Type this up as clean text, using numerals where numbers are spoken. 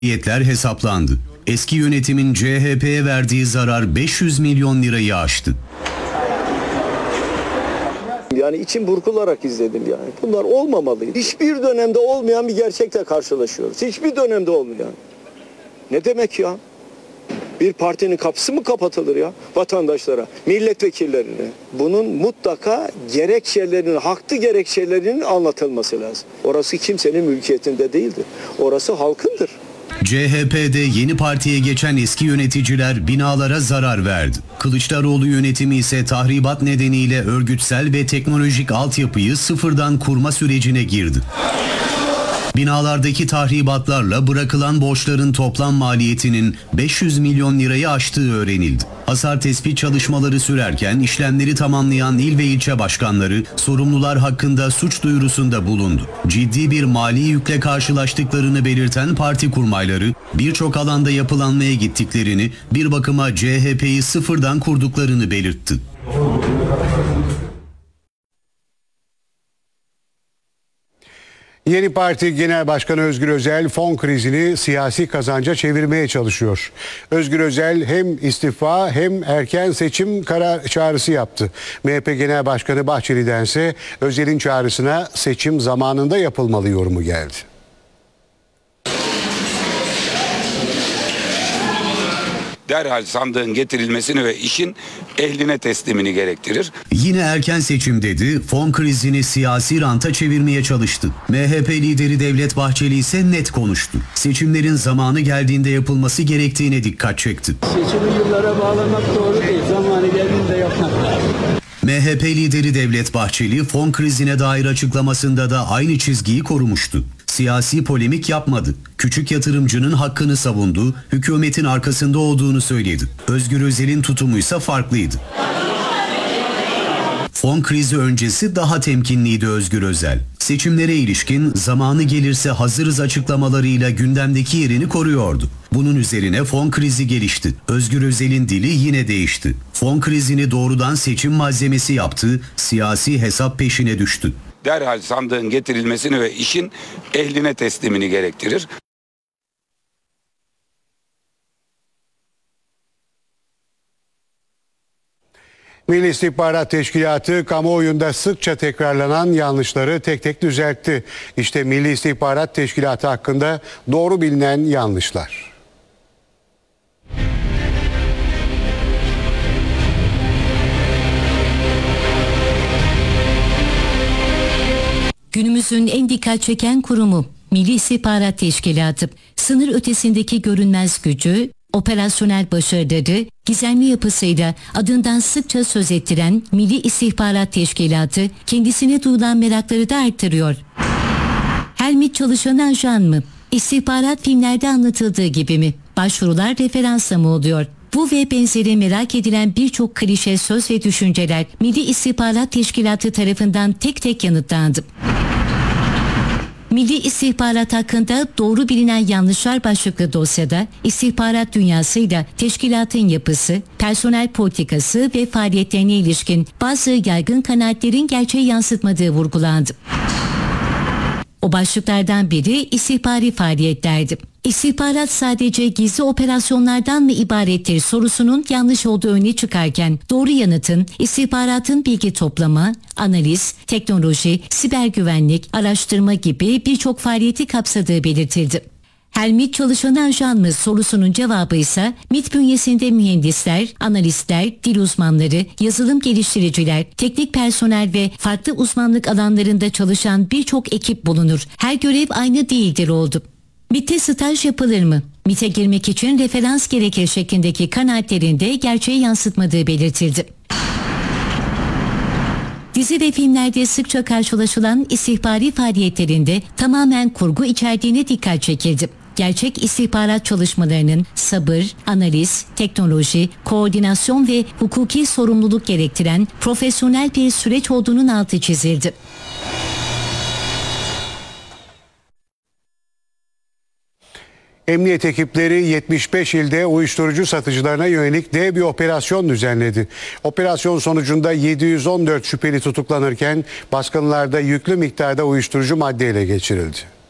Maliyetler hesaplandı. Eski yönetimin CHP'ye verdiği zarar 500 milyon lirayı aştı. Yani içim burkularak izledim yani. Bunlar olmamalıydı. Hiçbir dönemde olmayan bir gerçekle karşılaşıyoruz. Hiçbir dönemde olmayan. Ne demek ya? Bir partinin kapısı mı kapatılır ya vatandaşlara, milletvekillerine? Bunun mutlaka gerekçelerinin, haklı gerekçelerinin anlatılması lazım. Orası kimsenin mülkiyetinde değildir. Orası halkındır. CHP'de yeni partiye geçen eski yöneticiler binalara zarar verdi. Kılıçdaroğlu yönetimi ise tahribat nedeniyle örgütsel ve teknolojik altyapıyı sıfırdan kurma sürecine girdi. Binalardaki tahribatlarla bırakılan borçların toplam maliyetinin 500 milyon lirayı aştığı öğrenildi. Hasar tespit çalışmaları sürerken işlemleri tamamlayan il ve ilçe başkanları sorumlular hakkında suç duyurusunda bulundu. Ciddi bir mali yükle karşılaştıklarını belirten parti kurmayları birçok alanda yapılanmaya gittiklerini, bir bakıma CHP'yi sıfırdan kurduklarını belirtti. Yeni Parti Genel Başkanı Özgür Özel fon krizini siyasi kazanca çevirmeye çalışıyor. Özgür Özel hem istifa hem erken seçim çağrısı yaptı. MHP Genel Başkanı Bahçeli'dense Özel'in çağrısına seçim zamanında yapılmalı yorumu geldi. Derhal sandığın getirilmesini ve işin ehline teslimini gerektirir. Yine erken seçim dedi, fon krizini siyasi ranta çevirmeye çalıştı. MHP lideri Devlet Bahçeli ise net konuştu. Seçimlerin zamanı geldiğinde yapılması gerektiğine dikkat çekti. Seçimi yıllara bağlamak doğru değil, zamanı geldiğinde yapmak lazım. MHP lideri Devlet Bahçeli fon krizine dair açıklamasında da aynı çizgiyi korumuştu. Siyasi polemik yapmadı. Küçük yatırımcının hakkını savundu, hükümetin arkasında olduğunu söyledi. Özgür Özel'in tutumuysa farklıydı. Fon krizi öncesi daha temkinliydi Özgür Özel. Seçimlere ilişkin zamanı gelirse hazırız açıklamalarıyla gündemdeki yerini koruyordu. Bunun üzerine fon krizi gelişti. Özgür Özel'in dili yine değişti. Fon krizini doğrudan seçim malzemesi yaptı, siyasi hesap peşine düştü. Derhal sandığın getirilmesini ve işin ehline teslimini gerektirir. Milli İstihbarat Teşkilatı kamuoyunda sıkça tekrarlanan yanlışları tek tek düzeltti. İşte Milli İstihbarat Teşkilatı hakkında doğru bilinen yanlışlar. Günümüzün en dikkat çeken kurumu Milli İstihbarat Teşkilatı, sınır ötesindeki görünmez gücü, operasyonel başarıları, gizemli yapısıyla adından sıkça söz ettiren Milli İstihbarat Teşkilatı kendisine duyulan merakları da arttırıyor. Her MİT çalışanı ajan mı? İstihbarat filmlerde anlatıldığı gibi mi? Başvurular referansla mı oluyor? Bu ve benzeri merak edilen birçok klişe söz ve düşünceler Milli İstihbarat Teşkilatı tarafından tek tek yanıtlandı. Milli İstihbarat hakkında doğru bilinen yanlışlar başlıklı dosyada istihbarat dünyasıyla teşkilatın yapısı, personel politikası ve faaliyetlerine ilişkin bazı yaygın kanaatlerin gerçeği yansıtmadığı vurgulandı. O başlıklardan biri istihbari faaliyetlerdi. İstihbarat sadece gizli operasyonlardan mı ibarettir sorusunun yanlış olduğu öne çıkarken doğru yanıtın istihbaratın bilgi toplama, analiz, teknoloji, siber güvenlik, araştırma gibi birçok faaliyeti kapsadığı belirtildi. Her MİT çalışanı ajan mı sorusunun cevabı ise MİT bünyesinde mühendisler, analistler, dil uzmanları, yazılım geliştiriciler, teknik personel ve farklı uzmanlık alanlarında çalışan birçok ekip bulunur. Her görev aynı değildir oldu. MİT'te staj yapılır mı? MİT'e girmek için referans gerekir şeklindeki kanaatlerinde gerçeği yansıtmadığı belirtildi. Dizi ve filmlerde sıkça karşılaşılan istihbari faaliyetlerinde tamamen kurgu içerdiğine dikkat çekildi. Gerçek istihbarat çalışmalarının sabır, analiz, teknoloji, koordinasyon ve hukuki sorumluluk gerektiren profesyonel bir süreç olduğunun altı çizildi. Emniyet ekipleri 75 ilde uyuşturucu satıcılarına yönelik dev bir operasyon düzenledi. Operasyon sonucunda 714 şüpheli tutuklanırken baskınlarda yüklü miktarda uyuşturucu madde ele geçirildi.